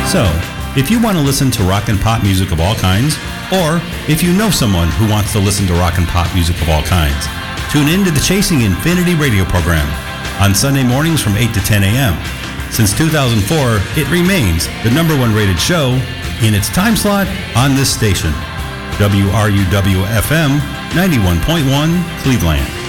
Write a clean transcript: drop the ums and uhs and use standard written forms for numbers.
So, if you want to listen to rock and pop music of all kinds, or if you know someone who wants to listen to rock and pop music of all kinds, tune in to the Chasing Infinity radio program on Sunday mornings from 8 to 10 a.m. Since 2004, it remains the number one rated show in its time slot on this station, WRUW-FM 91.1 Cleveland.